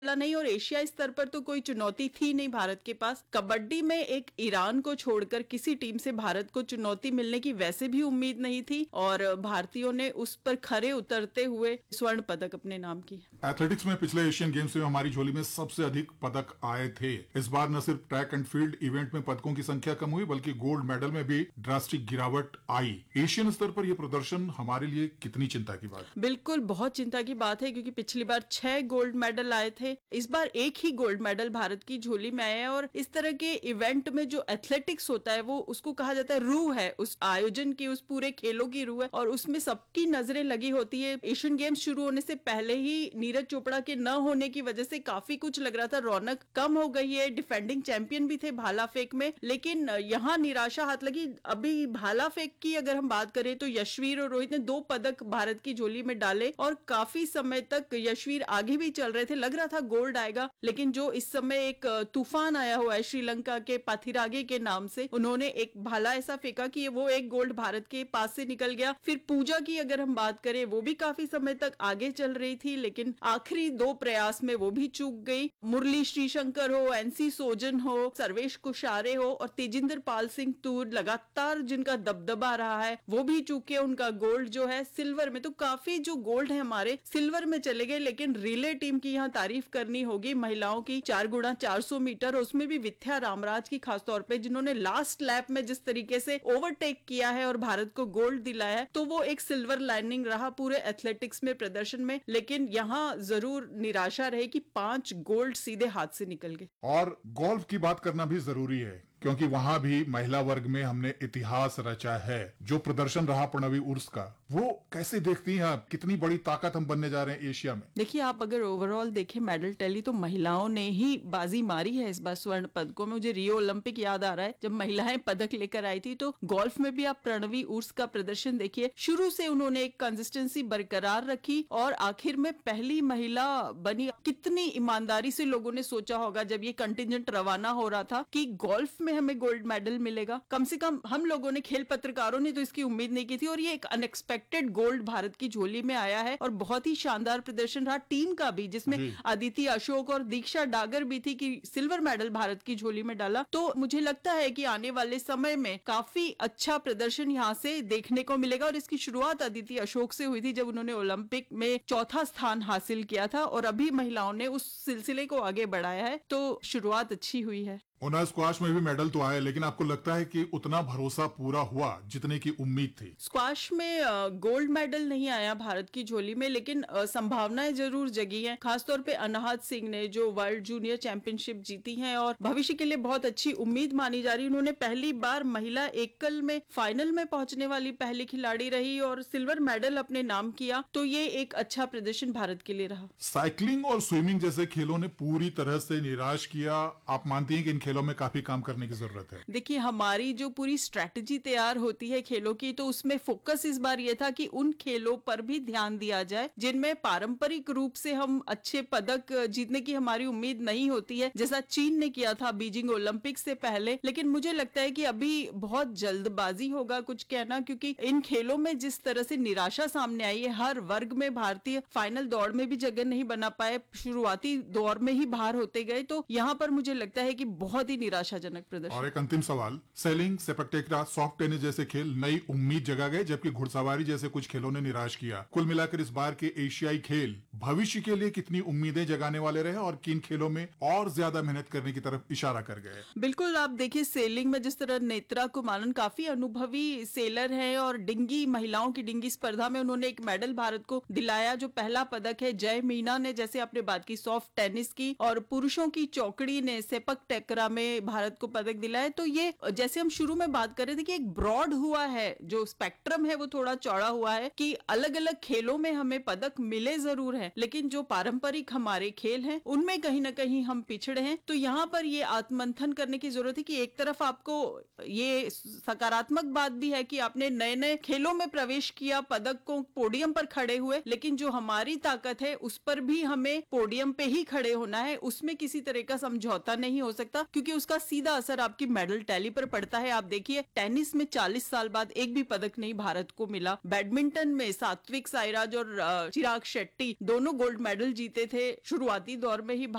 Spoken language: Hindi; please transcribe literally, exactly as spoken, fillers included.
नहीं और एशियाई स्तर पर तो कोई चुनौती थी नहीं भारत के पास। कबड्डी में एक ईरान को छोड़कर किसी टीम से भारत को चुनौती मिलने की वैसे भी उम्मीद नहीं थी और भारतीयों ने उस पर खरे उतरते हुए स्वर्ण पदक अपने नाम की। एथलेटिक्स में पिछले एशियन गेम्स में हमारी झोली में सबसे अधिक पदक आए थे। इस बार न सिर्फ ट्रैक एंड फील्ड इवेंट में पदकों की संख्या कम हुई बल्कि गोल्ड मेडल में भी ड्रास्टिक गिरावट आई। एशियन स्तर पर यह प्रदर्शन हमारे लिए कितनी चिंता की बात? बिल्कुल बहुत चिंता की बात है क्योंकि पिछली बार छह गोल्ड मेडल आए थे, इस बार एक ही गोल्ड मेडल भारत की झोली में आया है। और इस तरह के इवेंट में जो एथलेटिक्स होता है वो उसको कहा जाता है रूह है, उस आयोजन की, उस पूरे खेलों की रूह है और उसमें सबकी नजरें लगी होती है। एशियन गेम्स शुरू होने से पहले ही नीरज चोपड़ा के न होने की वजह से काफी कुछ लग रहा था, रौनक कम हो गई है। डिफेंडिंग चैंपियन भी थे भाला फेंक में, लेकिन यहाँ निराशा हाथ लगी। अभी भाला फेंक की अगर हम बात करें तो यशवीर और रोहित ने दो पदक भारत की झोली में डाले और काफी समय तक यशवीर आगे भी चल रहे थे, लग रहा था गोल्ड आएगा। लेकिन जो इस समय एक तूफान आया हुआ है श्रीलंका के पाथिरागे के नाम से, उन्होंने एक भाला ऐसा फेंका कि वो एक गोल्ड भारत के पास से निकल गया। फिर पूजा की अगर हम बात करें, वो भी काफी समय तक आगे चल रही थी लेकिन आखिरी दो प्रयास में वो भी चूक गई। मुरली श्रीशंकर हो, एनसी सोजन हो, सर्वेश कुशारे हो और तेजिंदर पाल सिंह तूर लगातार जिनका दबदबा रहा है वो भी चूके। उनका गोल्ड जो है सिल्वर में, तो काफी जो गोल्ड है हमारे सिल्वर में चले गए। लेकिन रिले टीम की यहाँ तारीफ करनी होगी, महिलाओं की चार गुणा चार सौ मीटर, उसमें भी विद्या रामराज की खासतौर पे, जिन्होंने लास्ट लैप में जिस तरीके से ओवरटेक किया है और भारत को गोल्ड दिलाया है, तो वो एक सिल्वर लाइनिंग रहा पूरे एथलेटिक्स में प्रदर्शन में। लेकिन यहाँ जरूर निराशा रहे कि पांच गोल्ड सीधे हाथ से निकल गए। और गोल्फ की बात करना भी जरूरी है क्योंकि वहां भी महिला वर्ग में हमने इतिहास रचा है। जो प्रदर्शन रहा प्रणवी उर्स का, वो कैसे देखती हैं आप? कितनी बड़ी ताकत हम बनने जा रहे हैं एशिया में। देखिए, आप अगर ओवरऑल देखें मेडल टैली तो महिलाओं ने ही बाजी मारी है इस बार स्वर्ण पदकों में। मुझे रियो ओलंपिक याद आ रहा है जब महिलाएं पदक लेकर आई थी। तो गोल्फ में भी आप प्रणवी उर्स का प्रदर्शन देखिए, शुरू से उन्होंने एक कंसिस्टेंसी बरकरार रखी और आखिर में पहली महिला बनी। कितनी ईमानदारी से लोगों ने सोचा होगा जब ये कंटिजेंट रवाना हो रहा था कि गोल्फ में हमें गोल्ड मेडल मिलेगा। कम से कम हम लोगों ने, खेल पत्रकारों ने तो इसकी उम्मीद नहीं की थी और ये एक अनएक्सपेक्टेड गोल्ड भारत की झोली में आया है और बहुत ही शानदार प्रदर्शन रहा टीम का भी, जिसमें अदिति अशोक और दीक्षा डागर भी थी कि सिल्वर मेडल भारत की झोली में डाला। तो मुझे लगता है कि आने वाले समय में काफी अच्छा प्रदर्शन यहाँ से देखने को मिलेगा और इसकी शुरुआत अदिति अशोक से हुई थी जब उन्होंने ओलंपिक में चौथा स्थान हासिल किया था और अभी महिलाओं ने उस सिलसिले को आगे बढ़ाया है, तो शुरुआत अच्छी हुई है। उन्हें स्क्वाश में भी मेडल तो आए, लेकिन आपको लगता है कि उतना भरोसा पूरा हुआ जितने की उम्मीद थी? स्क्वाश में गोल्ड मेडल नहीं आया भारत की झोली में, लेकिन संभावनाएं जरूर जगी हैं। खासतौर पे अनाहत सिंह ने जो वर्ल्ड जूनियर चैंपियनशिप जीती है और भविष्य के लिए बहुत अच्छी उम्मीद मानी जा रही है। उन्होंने पहली बार महिला एकल में फाइनल में पहुंचने वाली पहली खिलाड़ी रही और सिल्वर मेडल अपने नाम किया, तो ये एक अच्छा प्रदर्शन भारत के लिए रहा। साइकिलिंग और स्विमिंग जैसे खेलों ने पूरी तरह से निराश किया। आप मानती हैं कि इन खेलों में काफी काम करने की जरूरत है? देखिए, हमारी जो पूरी स्ट्रेटजी तैयार होती है खेलों की, तो उसमें फोकस इस बार ये था कि उन खेलों पर भी ध्यान दिया जाए जिनमें पारंपरिक रूप से हम अच्छे पदक जीतने की हमारी उम्मीद नहीं होती है, जैसा चीन ने किया था बीजिंग ओलंपिक से पहले। लेकिन मुझे लगता है कि अभी बहुत जल्दबाजी होगा कुछ कहना, क्योंकि इन खेलों में जिस तरह से निराशा सामने आई है, हर वर्ग में भारतीय फाइनल दौड़ में भी जगह नहीं बना पाए, शुरुआती दौर में ही बाहर होते गए। तो यहाँ पर मुझे लगता है कि बहुत ही निराशाजनक प्रदर्शन। और एक अंतिम सवाल, सेलिंग, सेपक टकरा, सॉफ्ट टेनिस जैसे खेल नई उम्मीद जगा गए जबकि घुड़सवारी जैसे कुछ खेलों ने निराश किया। कुल मिलाकर इस बार के एशियाई खेल भविष्य के लिए कितनी उम्मीदें जगाने वाले रहे और किन खेलों में और ज्यादा मेहनत करने की तरफ इशारा कर गए? बिल्कुल, आप देखिए सेलिंग में जिस तरह नेत्रा कुमारन काफी अनुभवी सेलर है और डिंगी, महिलाओं की डिंगी स्पर्धा में उन्होंने एक मेडल भारत को दिलाया जो पहला पदक है। जय मीना ने, जैसे आपने बात की, सॉफ्ट टेनिस की, और पुरुषों की चौकड़ी ने सेपक टकरा में भारत को पदक दिलाया। तो ये, जैसे हम शुरू में बात कर रहे थे कि एक ब्रॉड हुआ है, जो स्पेक्ट्रम है वो थोड़ा चौड़ा हुआ है कि अलग अलग खेलों में हमें पदक मिले जरूर है, लेकिन जो पारंपरिक हमारे खेल हैं उनमें कहीं ना कहीं हम पिछड़े हैं। तो यहाँ पर ये आत्ममंथन करने की जरूरत है कि एक तरफ आपको ये सकारात्मक बात भी है कि आपने नए नए खेलों में प्रवेश किया, पदक को पोडियम पर खड़े हुए, लेकिन जो हमारी ताकत है उस पर भी हमें पोडियम पे ही खड़े होना है, उसमें किसी तरह का समझौता नहीं हो सकता क्योंकि उसका सीधा असर आपकी मेडल टैली पर पड़ता है। आप देखिए, टेनिस में चालीस साल बाद एक भी पदक नहीं भारत को मिला। बैडमिंटन में सात्विक साईराज और चिराग शेट्टी दोनों गोल्ड मेडल जीते थे शुरुआती दौर में ही।